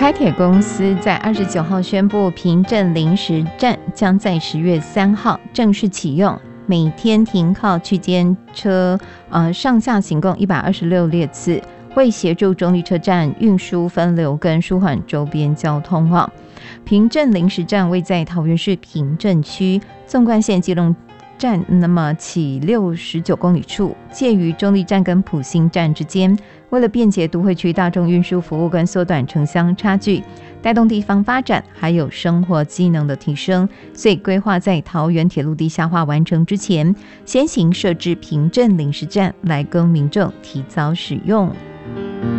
台铁公司在29号宣布，平镇临时站将在10月3号正式启用，每天停靠区间车上下行共126列次，会协助中立车站运输分流跟舒缓周边交通网。平镇临时站位在桃园市平镇区纵贯线基隆站，那么起69公里处，介于中立站跟埔心站之间。为了便捷都会区大众运输服务跟缩短城乡差距，带动地方发展，还有生活机能的提升，所以规划在桃园铁路地下化完成之前，先行设置平镇临时站来供民众提早使用。